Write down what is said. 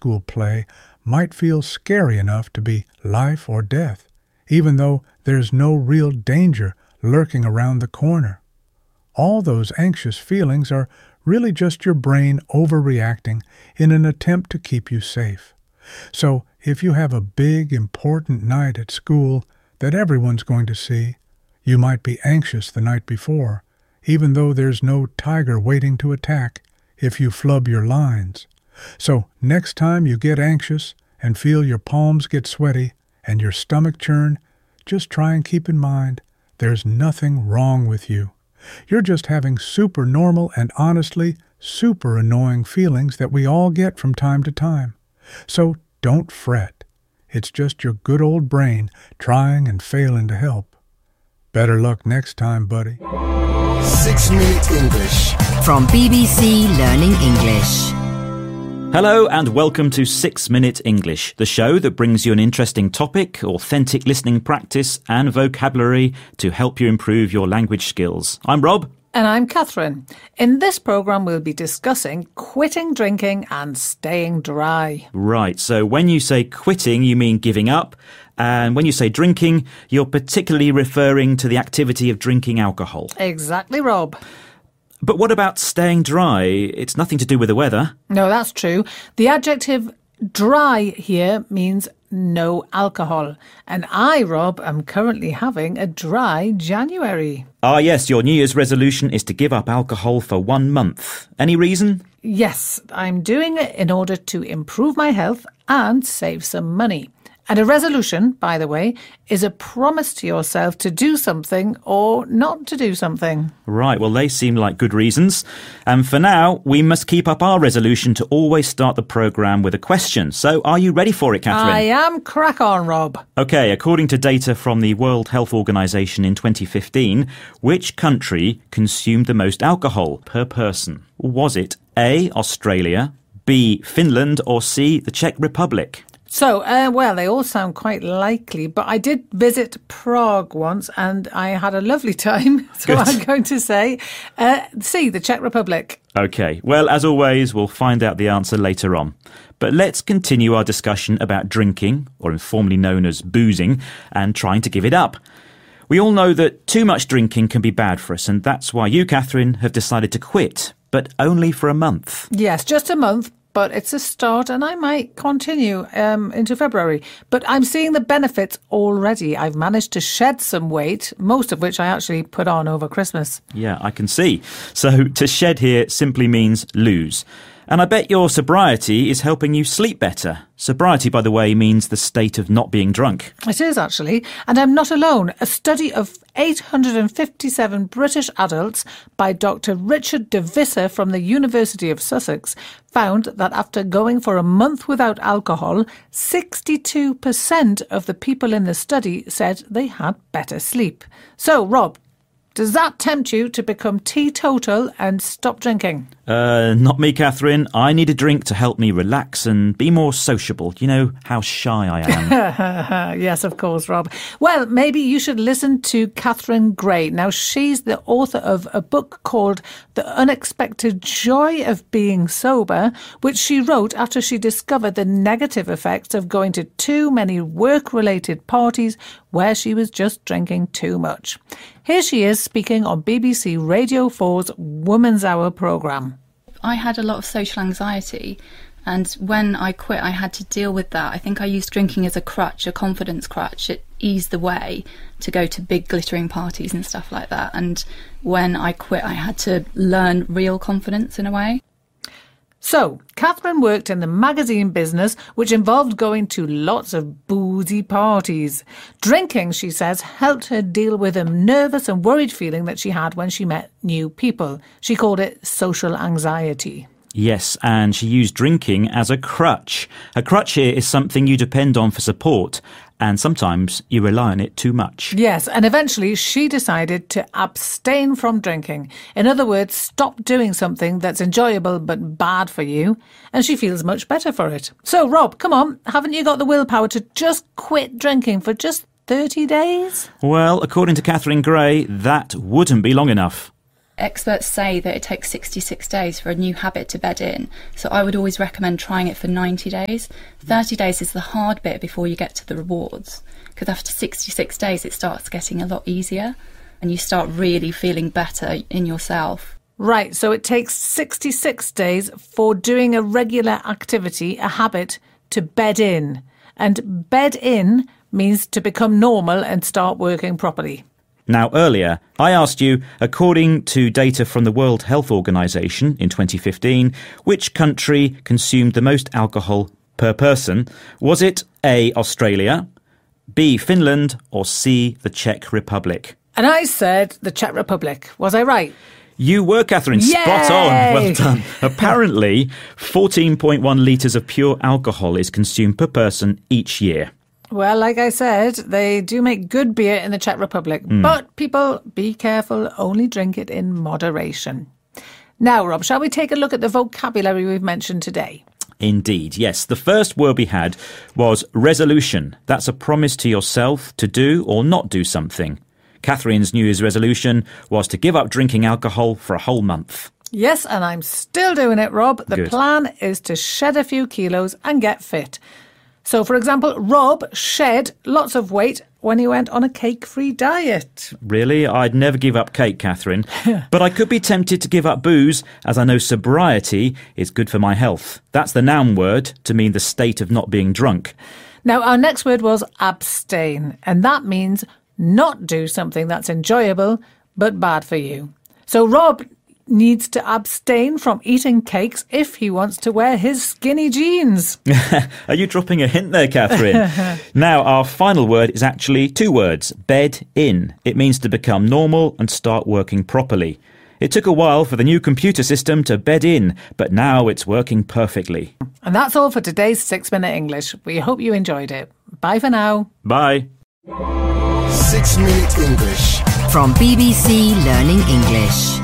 school play might feel scary enough to be life or death, even though there's no real danger lurking around the corner. All those anxious feelings are really just your brain overreacting in an attempt to keep you safe. So if you have a big, important night at school that everyone's going to see, you might be anxious the night before, even though there's no tiger waiting to attack if you flub your lines. So next time you get anxious and feel your palms get sweaty and your stomach churn, just try and keep in mind there's nothing wrong with you. You're just having super normal and honestly super annoying feelings that we all get from time to time. So don't fret. It's just your good old brain trying and failing to help. Better luck next time, buddy. 6 Minute English from BBC Learning English. Hello and welcome to 6 Minute English, the show that brings you an interesting topic, authentic listening practice and vocabulary to help you improve your language skills. I'm Rob. And I'm Catherine. In this programme, we'll be discussing quitting drinking and staying dry. Right, so when you say quitting, you mean giving up. And when you say drinking, you're particularly referring to the activity of drinking alcohol. Exactly, Rob. But what about staying dry? It's nothing to do with the weather. No, that's true. The adjective dry here means no alcohol. And I, Rob, am currently having a dry January. Ah, yes, your New Year's resolution is to give up alcohol for 1 month. Any reason? Yes, I'm doing it in order to improve my health and save some money. And a resolution, by the way, is a promise to yourself to do something or not to do something. Right, well, they seem like good reasons. And for now, we must keep up our resolution to always start the programme with a question. So are you ready for it, Catherine? I am. Crack on, Rob. OK, according to data from the World Health Organization in 2015, which country consumed the most alcohol per person? Was it A, Australia, B, Finland, or C, the Czech Republic? So, well, they all sound quite likely, but I did visit Prague once and I had a lovely time. So Good. I'm going to say C, the Czech Republic. OK, well, as always, we'll find out the answer later on. But let's continue our discussion about drinking, or informally known as boozing, and trying to give it up. We all know that too much drinking can be bad for us, and that's why you, Catherine, have decided to quit, but only for a month. Yes, just a month. But it's a start and I might continue into February. But I'm seeing the benefits already. I've managed to shed some weight, most of which I actually put on over Christmas. Yeah, I can see. So to shed here simply means lose. And I bet your sobriety is helping you sleep better. Sobriety, by the way, means the state of not being drunk. It is, actually. And I'm not alone. A study of 857 British adults by Dr. Richard de Visser from the University of Sussex found that after going for a month without alcohol, 62% of the people in the study said they had better sleep. So, Rob, does that tempt you to become teetotal and stop drinking? Not me, Catherine. I need a drink to help me relax and be more sociable. You know how shy I am. Yes, of course, Rob. Well, maybe you should listen to Catherine Gray. Now, she's the author of a book called The Unexpected Joy of Being Sober, which she wrote after she discovered the negative effects of going to too many work-related parties where she was just drinking too much. Here she is speaking on BBC Radio 4's Woman's Hour programme. I had a lot of social anxiety, and when I quit I had to deal with that. I think I used drinking as a crutch, a confidence crutch. It eased the way to go to big glittering parties and stuff like that, and when I quit I had to learn real confidence in a way. So, Catherine worked in the magazine business, which involved going to lots of boozy parties. Drinking, she says, helped her deal with a nervous and worried feeling that she had when she met new people. She called it social anxiety. Yes, and she used drinking as a crutch. A crutch here is something you depend on for support, and sometimes you rely on it too much. Yes, and eventually she decided to abstain from drinking. In other words, stop doing something that's enjoyable but bad for you, and she feels much better for it. So, Rob, come on, haven't you got the willpower to just quit drinking for just 30 days? Well, according to Catherine Gray, that wouldn't be long enough. Experts say that it takes 66 days for a new habit to bed in, so I would always recommend trying it for 90 days. 30 days is the hard bit before you get to the rewards, because after 66 days it starts getting a lot easier and you start really feeling better in yourself. Right, so it takes 66 days for doing a regular activity, a habit, to bed in. And bed in means to become normal and start working properly. Now, earlier, I asked you, according to data from the World Health Organization in 2015, which country consumed the most alcohol per person. Was it A, Australia, B, Finland, or C, the Czech Republic? And I said the Czech Republic. Was I right? You were, Catherine. Yay! Spot on. Well done. Apparently, 14.1 litres of pure alcohol is consumed per person each year. Well, like I said, they do make good beer in the Czech Republic. But people, be careful, only drink it in moderation. Now, Rob, shall we take a look at the vocabulary we've mentioned today? Indeed, yes. The first word we had was resolution. That's a promise to yourself to do or not do something. Catherine's New Year's resolution was to give up drinking alcohol for a whole month. Yes, and I'm still doing it, Rob. The Good. plan is to shed a few kilos and get fit. So, for example, Rob shed lots of weight when he went on a cake-free diet. Really? I'd never give up cake, Catherine. But I could be tempted to give up booze, as I know sobriety is good for my health. That's the noun word to mean the state of not being drunk. Now, our next word was abstain, and that means not do something that's enjoyable but bad for you. So Rob needs to abstain from eating cakes if he wants to wear his skinny jeans. Are you dropping a hint there, Catherine? Now, our final word is actually two words, bed in. It means to become normal and start working properly. It took a while for the new computer system to bed in, but now it's working perfectly. And that's all for today's 6-Minute English. We hope you enjoyed it. Bye for now. Bye. 6 Minute English. From BBC Learning English.